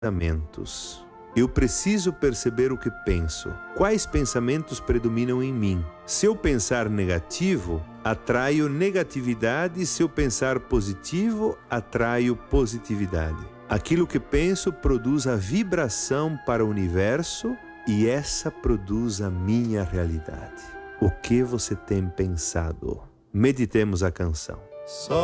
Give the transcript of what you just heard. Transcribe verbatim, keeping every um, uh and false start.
pensamentos. Eu preciso perceber o que penso. Quais pensamentos predominam em mim? Se eu pensar negativo, atraio negatividade. Se eu pensar positivo, atraio positividade. Aquilo que penso produz a vibração para o universo e essa produz a minha realidade. O que você tem pensado? Meditemos a canção.